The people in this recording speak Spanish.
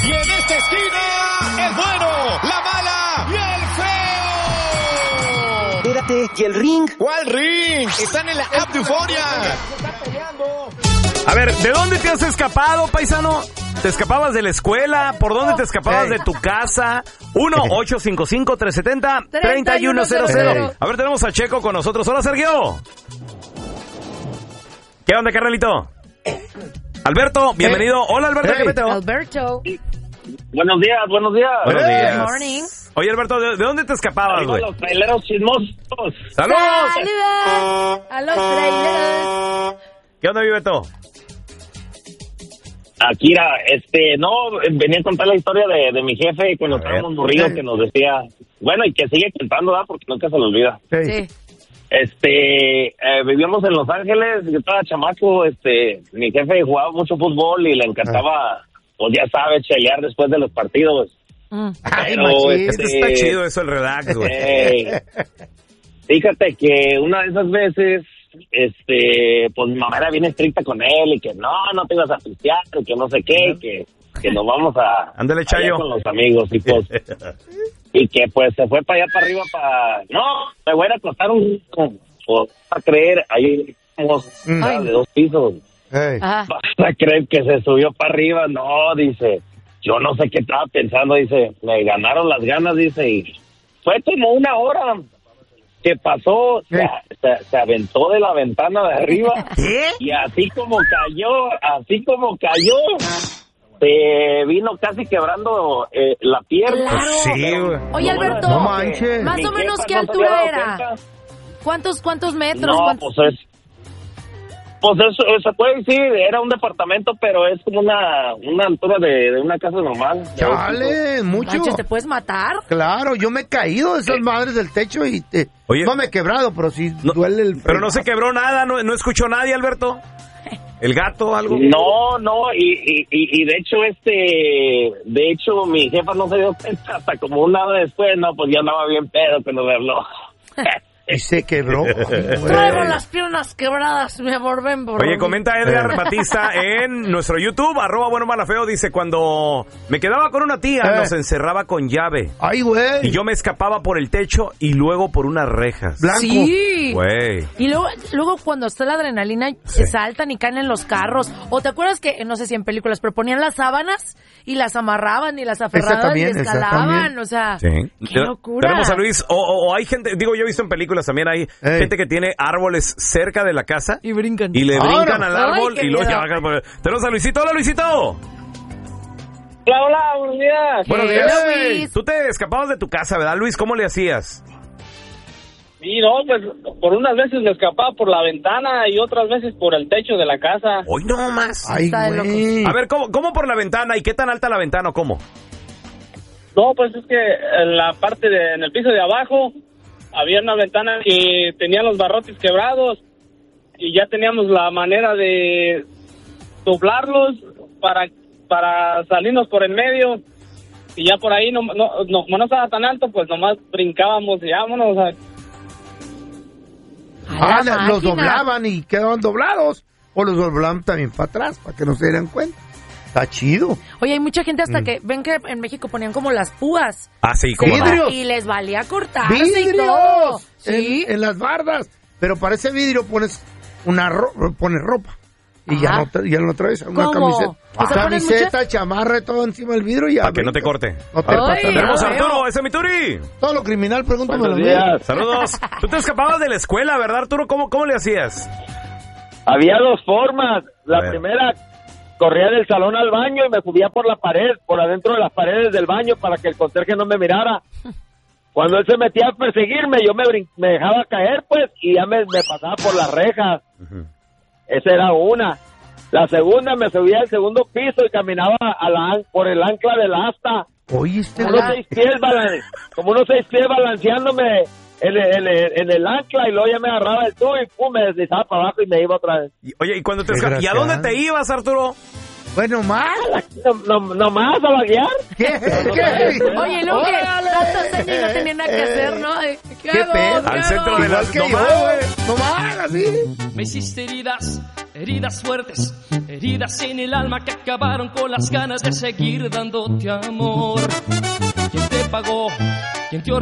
Y en esta esquina, el bueno, la mala y el feo. Espérate, ¿y el ring? ¿Cuál ring? Están en la app de Euforia. A ver, ¿de dónde te has escapado, paisano? ¿Te escapabas de la escuela? ¿Por dónde te escapabas de tu casa? 1-855-370-3100. A ver, tenemos a Checo con nosotros. Hola, Sergio. ¿Qué onda, carnalito? Alberto, bienvenido. Hola, Alberto. ¿Qué peteo? Alberto. Buenos días. Buenos días. Good morning. Oye, Alberto, ¿de dónde te escapabas, güey? Los traileros chismosos. ¡Saludos! ¡Saludos! A los traileros. ¿Qué onda, mi Beto? Akira, venía a contar la historia de mi jefe cuando estábamos morridos que nos decía, bueno, y que sigue contando, ¿verdad? Porque nunca se lo olvida. Sí. Vivíamos en Los Ángeles, yo estaba chamaco, mi jefe jugaba mucho fútbol y le encantaba, pues ya sabes, chelear después de los partidos. Pero, está chido eso, el relax, güey. Fíjate que una de esas veces, pues mi mamá era bien estricta con él y que no te ibas a pistear, y que no sé qué, que nos vamos a... Ándale, Chayo. Con los amigos y pues... Y que pues se fue para allá para arriba No, me voy a ir a acostar vas a creer, ahí de 2 pisos. Hey. Vas a creer que se subió para arriba. No, dice, yo no sé qué estaba pensando, dice, me ganaron las ganas, dice, y fue como 1 hora que pasó, se aventó de la ventana de arriba. ¿Qué? Y así como cayó, se vino casi quebrando la pierna. Claro. Sí, güey. Oye, Alberto, No manches. más o menos, ¿qué altura era? ¿Cuántos metros? No, pues se puede decir, era un departamento, pero es como una altura de una casa normal. Chale, mucho. Manches, ¿te puedes matar? Claro, yo me he caído de esas madres del techo y Oye, no me he quebrado, pero sí duele el... Pero no se quebró nada, no escuchó nadie, Alberto. ¿El gato algo? No, y de hecho mi jefa no se dio cuenta hasta como 1 hora después, pues ya andaba bien pedo con el reloj. Y se quebró. Traigo las piernas quebradas, mi amor, ven por Oye, mí. comenta Edgar Batista en nuestro YouTube, @buenomalafeo, dice, cuando me quedaba con una tía, nos encerraba con llave. Ay, güey. Y yo me escapaba por el techo y luego por unas rejas. Blanco. Sí. Güey. Y luego cuando está la adrenalina, se saltan y caen en los carros. O te acuerdas que, no sé si en películas, pero ponían las sábanas y las amarraban y las aferraban y escalaban. O sea, sí. qué locura. Tenemos a Luis, o hay gente, digo, yo he visto en películas también, hay gente que tiene árboles cerca de la casa y brincan. y le brincan al árbol. Ay, y luego miedo. ya bajan. Tenemos a Luisito. Hola, Luisito. Hola, buenos días. Buenos Hey, días. Luis. Tú te escapabas de tu casa, ¿verdad, Luis? ¿Cómo le hacías? Sí, no, pues por unas veces me escapaba por la ventana y otras veces por el techo de la casa. Hoy no más. Ay, Está de güey. A ver, ¿cómo por la ventana? ¿Y qué tan alta la ventana o cómo? No, pues es que en la parte en el piso de abajo había una ventana que tenía los barrotes quebrados y ya teníamos la manera de doblarlos para salirnos por en medio y ya por ahí como no estaba tan alto, pues nomás brincábamos y vámonos. Los doblaban y quedaban doblados. O los doblaban también para atrás, para que no se dieran cuenta. Está chido. Oye, hay mucha gente hasta que ven que en México ponían como las púas. Ah, sí, como Vidrios. Y les valía cortarse y todo. ¡Vidrios! Sí. En las bardas. Pero para ese vidrio pones ropa. Y ya no atravesas una ¿Cómo? camiseta. O sea, pones Camiseta, chamarra, todo encima del vidrio y ya. para que no te corte. No te Ay, pasa nada. Tenemos a no Arturo, ese es mi Turi. Todo lo criminal, pregúntamelo. Buenos días. Saludos. Tú te escapabas de la escuela, ¿verdad, Arturo? ¿Cómo le hacías? Había 2 formas. A La ver. primera, corría del salón al baño y me subía por la pared, por adentro de las paredes del baño para que el conserje no me mirara. Cuando él se metía a perseguirme, yo me dejaba caer, pues, y ya me pasaba por las rejas. Esa era una. La segunda, me subía al segundo piso y caminaba por el ancla del asta. Oye, Como unos 6 pies balanceándome en el ancla, y luego ya me agarraba el tubo y pum, me deslizaba para abajo y me iba otra vez. Oye, ¿y cuando te escapabas? ¿Y a dónde te ibas, Arturo? Bueno, más. No más a vaguear. ¿Qué? Oye, luego que tantos años no tenía nada que hacer, ¿no? ¿Qué hago? pedo? ¿Qué Al hago? centro de Igual las... que No yo, más, güey. No más, así. Me hiciste heridas heridas fuertes, heridas en el alma que acabaron con las ganas de seguir dándote amor. ¿Quién te pagó? ¿Quién te